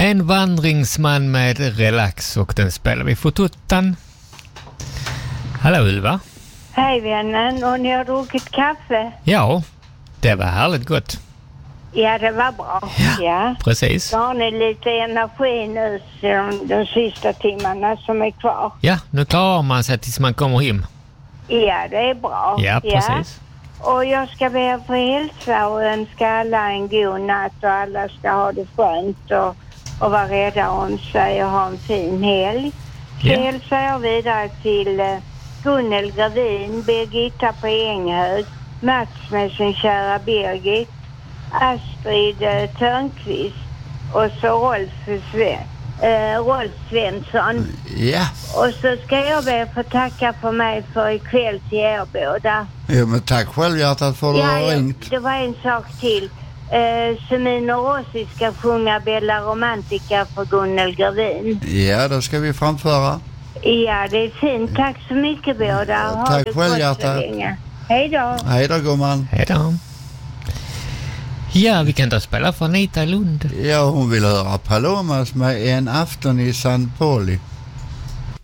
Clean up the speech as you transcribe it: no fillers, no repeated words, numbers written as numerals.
En vandringsman med relax och den spelar vi för tuttan. Hallå Ylva. Hej vännen, och ni har druckit kaffe? Ja, det var härligt gott. Ja, det var bra. Ja. Precis. Så har ni lite energi nu de sista timmarna som är kvar. Ja, nu klarar man sig tills man kommer hem. Ja, det är bra. Ja, precis. Ja. Och jag ska be att få hälsa och önska alla en god natt och alla ska ha det skönt och vara rädda om sig och ha en fin helg. Så hälsar jag vidare till Gunnel Gravin, Birgitta på Änghög, Mats med sin kära Birgit, Astrid Törnqvist och så Rolf Svensson. Ja. Och så ska jag be få tacka för mig för ikväll till er båda. Ja, men tack själv hjärtat för att du har ringt. Det var en sak till. Semino Rossi ska sjunga Bella Romantica för Gunnel Gravin. Ja, då ska vi framföra. Ja, det är fint. Tack så mycket båda. Tack själv hjärtat. Hej då. Hej då gumman. Hej då. Ja, vi kan då spela för Anita Lund. Ja, hon vill höra Palomas med En afton i San Poli.